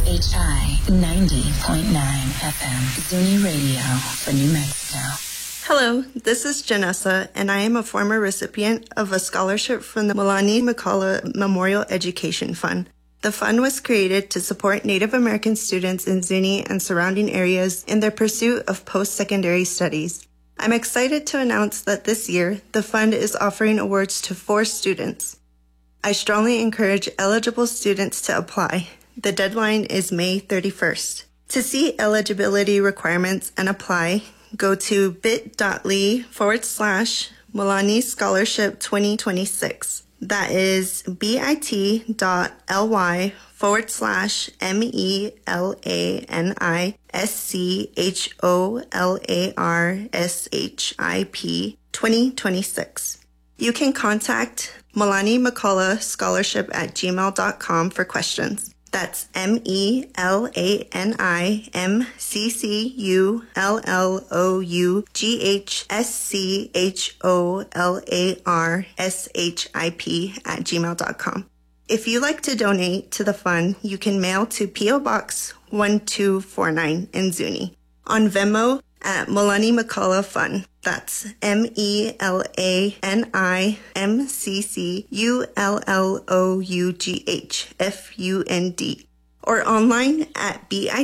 KSHI 90.9 FM, Zuni Radio for New Mexico. Hello, this is Janessa, and I am a former recipient of a scholarship from the Melanie McCullough Memorial Education Fund. The fund was created to support Native American students in Zuni and surrounding areas in their pursuit of post-secondary studies. I'm excited to announce that this year, the fund is offering awards to 4 students. I strongly encourage eligible students to apply. The deadline is May 31st. To see eligibility requirements and apply, go to bit.ly/Melanie Scholarship 2026. That is bit.ly/MELANISCHOLARSHIP 2026. You can contact Melanie McCullough Scholarship at gmail.com for questions. That's MELANIMCCULLOUGHSCHOLARSHIP at gmail.com. If you like to donate to the fund, you can mail to P.O. Box 1249 in Zuni. On Venmo at Melanie McCullough Fund. That's MELANIMCCULLOUGHFUND. Or online at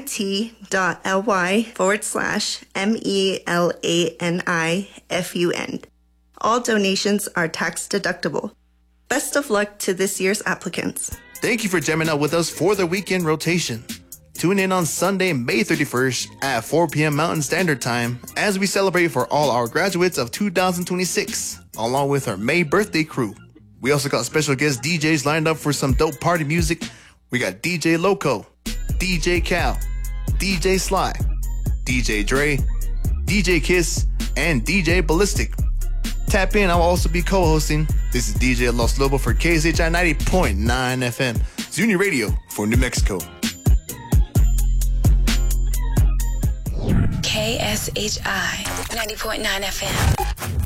bit.ly/MELANIFUND. All donations are tax deductible. Best of luck to this year's applicants. Thank you for jamming out with us for the weekend rotation. Tune in on Sunday, May 31st at 4 p.m. Mountain Standard Time as we celebrate for all our graduates of 2026, along with our May birthday crew. We also got special guest DJs lined up for some dope party music. We got DJ Loco, DJ Cal, DJ Sly, DJ Dre, DJ Kiss, and DJ Ballistic. Tap in, I'll also be co-hosting. This is DJ Los Lobo for KSHI 90.9 FM, Zuni Radio for New Mexico. KSHI 90.9 FM.